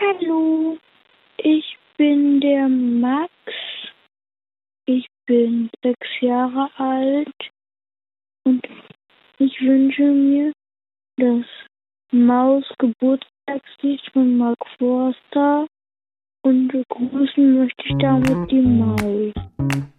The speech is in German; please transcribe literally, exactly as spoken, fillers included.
Hallo, ich bin der Max. Ich bin sechs Jahre alt und ich wünsche mir das Maus-Geburtstagslied von Mark Forster und begrüßen möchte ich damit die Maus.